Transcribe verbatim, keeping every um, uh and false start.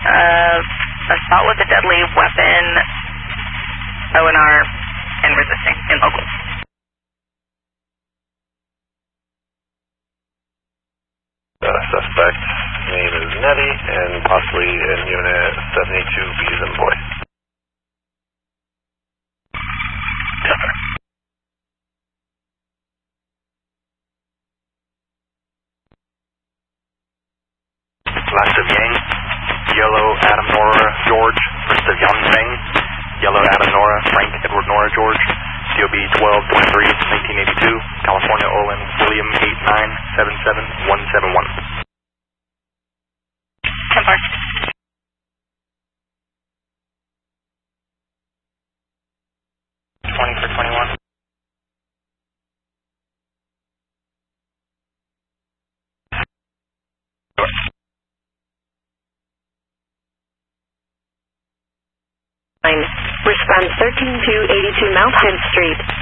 of assault with a deadly weapon, O N R, and resisting in local. Uh, suspect name is Nettie, and possibly in unit seventy-two B as in boy. Yes, sir. Last of Yang, Yellow Adam Nora George, first of Yang Feng, Yellow Adam Nora Frank Edward Nora George, C O B twelve twenty-three nineteen eighty-two, California Olin William eight nine seven seven one seven one. ten four. twenty for twenty-one. Response thirteen two eighty-two Mount Penn Street.